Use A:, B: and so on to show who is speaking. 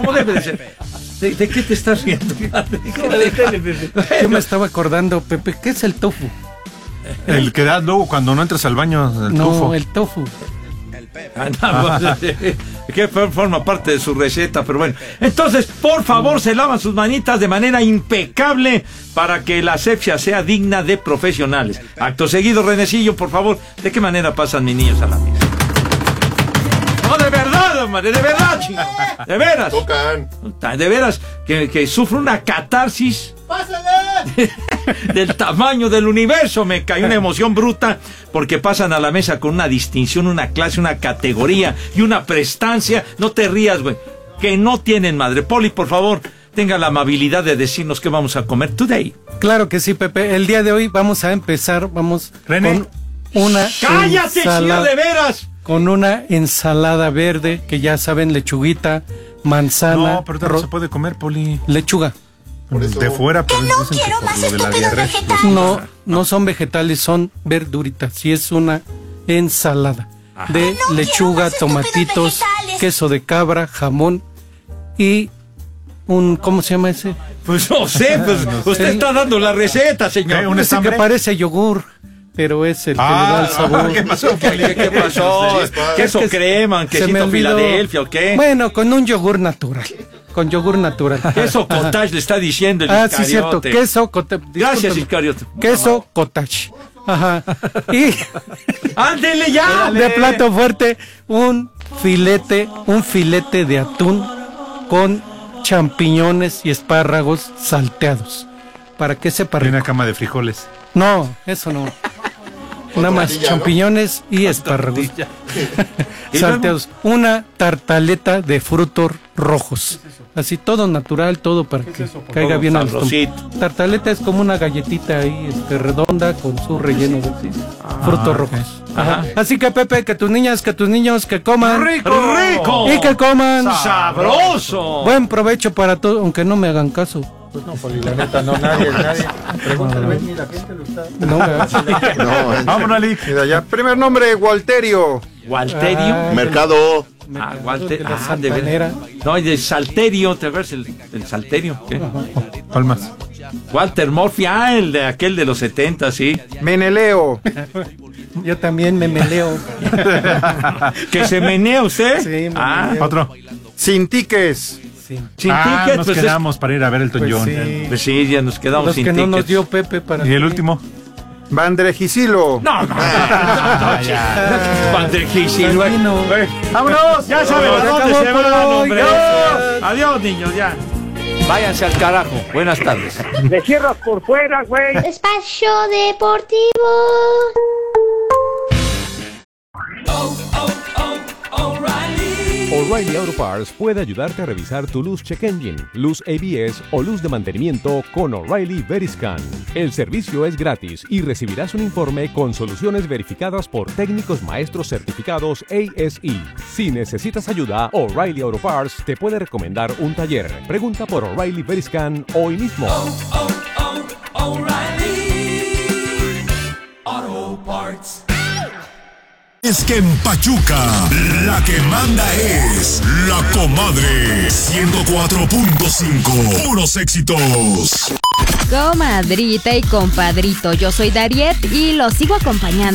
A: como debe de ser. ¿De qué te estás riendo?
B: Yo me estaba acordando, Pepe, ¿qué es el tofu?
C: El que da luego cuando no entras al baño, el
B: No,
C: tufo.
B: el tofu.
A: Que forma parte de su receta, pero bueno. Entonces, por favor, se lavan sus manitas de manera impecable para que la asepsia sea digna de profesionales. Acto seguido, Renecillo, por favor, ¿de qué manera pasan mis niños a la mesa? No, de verdad, hombre, de verdad, chico. De veras.
D: Tocan.
A: De veras, que sufro una catarsis. Del tamaño del universo, me cae una emoción bruta porque pasan a la mesa con una distinción, una clase, una categoría y una prestancia. No te rías, güey, que no tienen madre. Poli, por favor, tenga la amabilidad de decirnos qué vamos a comer today.
B: Claro que sí, Pepe. El día de hoy vamos a empezar,
C: René.
B: con una
A: ¡Cállate,
B: ensalada,
A: chido, de veras!
B: con una ensalada verde, que ya saben, lechuguita, manzana,
C: No, pero no se puede comer, Poli.
B: lechuga.
D: Por eso-
C: De fuera, pero
E: no
C: dicen que
E: quiero
C: por
E: más
C: lo de la
E: estúpidos
C: diarrea.
E: vegetales.
B: No son vegetales, son verduritas. Y es una ensalada de lechuga,
E: más estúpidos
B: tomatitos,
E: vegetales.
B: queso de cabra, jamón y ¿cómo se llama ese?
A: Pues no sé, pues usted está dando la receta, señor.
C: ¿Qué? ¿Un
B: Ese que
C: estambre?
B: parece yogur, pero es el que le da el sabor.
C: ¿Qué pasó, Poli?
A: ¿Qué pasó? ¿Queso
B: Es que
A: crema?
B: se me
A: ¿Quesito
B: olvidó.
A: Filadelfia o qué?
B: Bueno, con un yogur natural. Con yogur natural.
A: Queso cottage le está diciendo el
B: Ah, sí, cierto.
A: Iscariote.
B: Queso cottage.
A: Gracias, Iscariote.
B: Queso cottage. Ajá. Y
A: ¡Ándele ya!
B: de plato fuerte, un filete de atún con champiñones y espárragos salteados. Para que sepa
C: Hay
B: rico.
C: una cama de frijoles.
B: No, eso no. Nada más
D: tortilla, ¿no?
B: champiñones y espárragos
A: ¿Y
B: salteados. Una tartaleta de frutos rojos. Así todo natural, todo para que caiga
A: Todo
B: bien al
A: sabrosito.
B: estómago. Tartaleta es como una galletita ahí, redonda con su relleno de frutos rojos. Ajá. Así que Pepe, que tus niñas, que tus niños, que coman.
A: ¡Rico!
B: Y que coman.
A: ¡Sabroso!
B: Buen provecho para todos, aunque no me hagan caso.
F: Pues no, Poli, la neta, no, nadie. Pregúntale, ni la gente lo está.
B: No, ¿verdad?
D: No,
C: Vámonos, Ali.
F: Mira, ya, primer nombre, Walterio.
A: ¿Walterio?
B: Ah,
D: Mercado.
A: Walter.
B: de la
A: Ah, de veras.
B: Santanera.
A: No, y de Salterio, ¿te acuerdas el Salterio? ¿Qué?
C: ¿Cuál más?
A: Walter Murphy, el de aquel de los 70, sí.
F: Meneleo.
B: Yo también me meleo.
A: ¿Que se menea usted?
B: Sí, me
A: Ah,
C: Otro.
F: Sintiques.
B: Sí.
A: sin
C: Ah,
A: ticket,
C: nos
A: pues,
C: quedamos para ir a ver el
B: Pues
C: Toñón.
B: sí.
A: pues sí, ya nos quedamos
B: Los
A: sin
B: que no nos
A: tickets.
B: dio Pepe para.
C: ¿Y el último?
F: Bandregisilo.
A: No, Bandejicilo.
B: Tranquilo.
A: ¡Vámonos! Ya saben a
B: Se
A: dónde
B: acabó
A: se
B: por
A: van,
B: hoy.
A: hombre.
B: Adiós.
A: Adiós, niños, ya. Váyanse al carajo. Buenas tardes.
G: Le cierras por fuera, güey.
E: Espacio Deportivo.
H: O'Reilly Auto Parts puede ayudarte a revisar tu luz check engine, luz ABS o luz de mantenimiento con O'Reilly Veriscan. El servicio es gratis y recibirás un informe con soluciones verificadas por técnicos maestros certificados ASE. Si necesitas ayuda, O'Reilly Auto Parts te puede recomendar un taller. Pregunta por O'Reilly Veriscan hoy mismo.
I: Es que en Pachuca, la que manda es la comadre 104.5. Puros éxitos.
J: Comadrita y compadrito, yo soy Dariet y los sigo acompañando